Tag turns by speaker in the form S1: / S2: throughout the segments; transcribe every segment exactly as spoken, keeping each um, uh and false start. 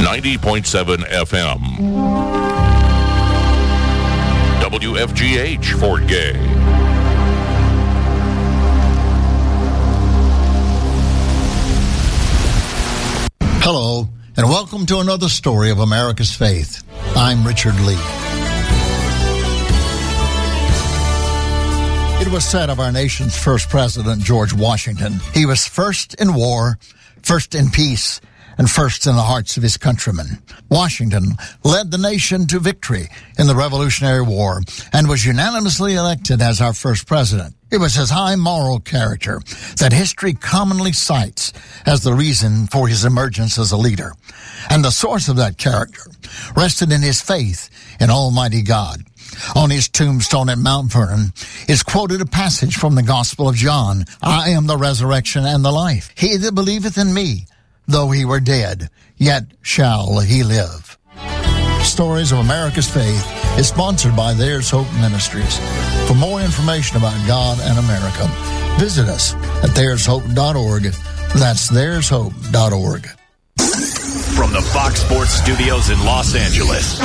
S1: ninety point seven F M. W F G H Fort Gay.
S2: Hello, and welcome to another story of America's faith. I'm Richard Lee. It was said of our nation's first president, George Washington, he was first in war, first in peace, and first in the hearts of his countrymen. Washington led the nation to victory in the Revolutionary War and was unanimously elected as our first president. It was his high moral character that history commonly cites as the reason for his emergence as a leader. And the source of that character rested in his faith in Almighty God. On his tombstone at Mount Vernon is quoted a passage from the Gospel of John. I am the resurrection and the life. He that believeth in me, though he were dead, yet shall he live. Stories of America's Faith is sponsored by There's Hope Ministries. For more information about God and America, visit us at there's hope dot org. That's there's hope dot org.
S3: From the Fox Sports Studios in Los Angeles,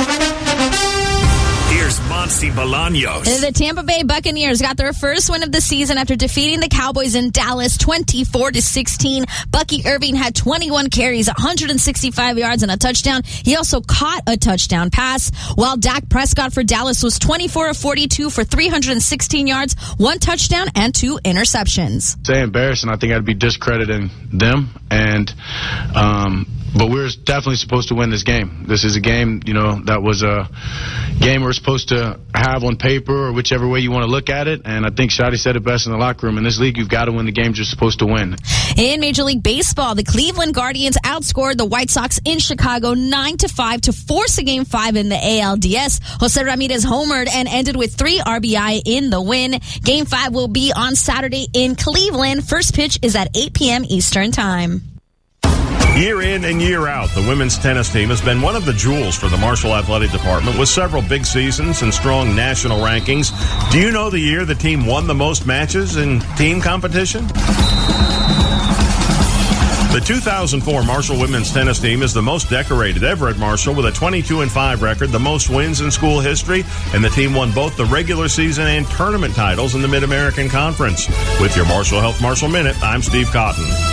S3: here's Monty Bolaños.
S4: The Tampa Bay Buccaneers got their first win of the season after defeating the Cowboys in Dallas twenty-four to sixteen. Bucky Irving had twenty-one carries, one hundred sixty-five yards, and a touchdown. He also caught a touchdown pass, while Dak Prescott for Dallas was twenty-four of forty-two for three hundred sixteen yards, one touchdown, and two interceptions.
S5: Say embarrassing. I think I'd be discrediting them, and um but we're definitely supposed to win this game. This is a game, you know, that was a game we're supposed to have on paper or whichever way you want to look at it. And I think Shotty said it best in the locker room. In this league, you've got to win the games you're supposed to win.
S4: In Major League Baseball, the Cleveland Guardians outscored the White Sox in Chicago nine to five to force a game five in the A L D S. Jose Ramirez homered and ended with three R B I in the win. Game five will be on Saturday in Cleveland. First pitch is at eight p.m. Eastern Time.
S6: Year in and year out, the women's tennis team has been one of the jewels for the Marshall Athletic Department with several big seasons and strong national rankings. Do you know the year the team won the most matches in team competition? The two thousand four Marshall women's tennis team is the most decorated ever at Marshall with a twenty-two and five record, the most wins in school history, and the team won both the regular season and tournament titles in the Mid-American Conference. With your Marshall Health Marshall Minute, I'm Steve Cotton.